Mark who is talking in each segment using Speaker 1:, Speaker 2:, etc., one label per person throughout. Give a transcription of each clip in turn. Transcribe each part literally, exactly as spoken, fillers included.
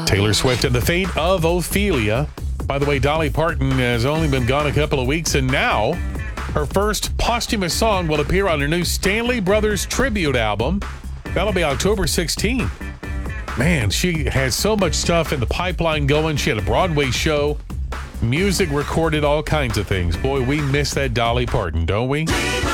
Speaker 1: Taylor Swift and the fate of Ophelia. By the way, Dolly Parton has only been gone a couple of weeks, and now her first posthumous song will appear on her new Stanley Brothers tribute album. That'll be October sixteenth. Man, she has so much stuff in the pipeline going. She had a Broadway show, music recorded, all kinds of things. Boy, we miss that Dolly Parton, don't we?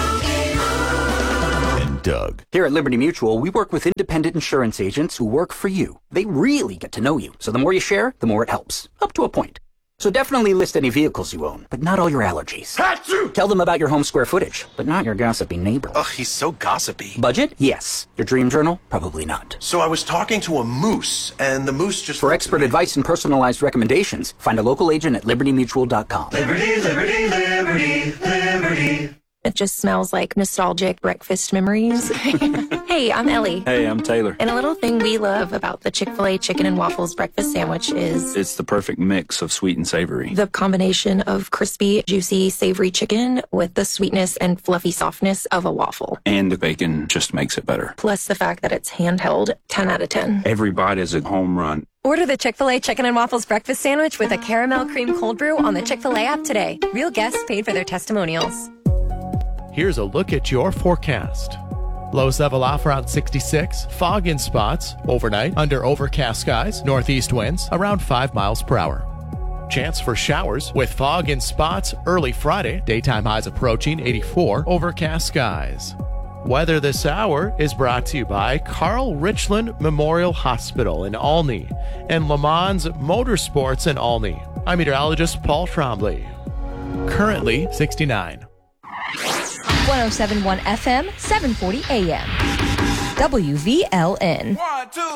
Speaker 2: And Doug.
Speaker 3: Here at Liberty Mutual, we work with independent insurance agents who work for you. They really get to know you. So the more you share, the more it helps. Up to a point. So definitely list any vehicles you own, but not all your allergies. Achoo! Tell them about your home square footage, but not your gossipy neighbor.
Speaker 4: Ugh, he's so gossipy.
Speaker 3: Budget? Yes. Your dream journal? Probably not.
Speaker 4: So I was talking to a moose, and the moose just...
Speaker 3: For expert advice and personalized recommendations, find a local agent at liberty mutual dot com.
Speaker 5: Liberty, liberty, liberty, liberty.
Speaker 6: It just smells like nostalgic breakfast memories. Hey, I'm Ellie.
Speaker 7: Hey, I'm Taylor.
Speaker 6: And a little thing we love about the Chick-fil-A chicken and waffles breakfast sandwich is...
Speaker 7: It's the perfect mix of sweet and savory.
Speaker 6: The combination of crispy, juicy, savory chicken with the sweetness and fluffy softness of a waffle.
Speaker 7: And the bacon just makes it better.
Speaker 6: Plus the fact that it's handheld, ten out of ten.
Speaker 7: Every bite is a home run.
Speaker 8: Order the Chick-fil-A Chicken and Waffles Breakfast Sandwich with a caramel cream cold brew on the Chick-fil-A app today. Real guests paid for their testimonials.
Speaker 9: Here's a look at your forecast. Low level off around sixty-six. Fog in spots. Overnight, under overcast skies. Northeast winds around five miles per hour. Chance for showers with fog in spots early Friday. Daytime highs approaching eighty-four. Overcast skies. Weather this hour is brought to you by Carl Richland Memorial Hospital in Olney and Le Mans Motorsports in Olney. I'm meteorologist Paul Trombley. Currently sixty-nine.
Speaker 8: one oh seven point one F M, seven forty A M. W V L N. One, two.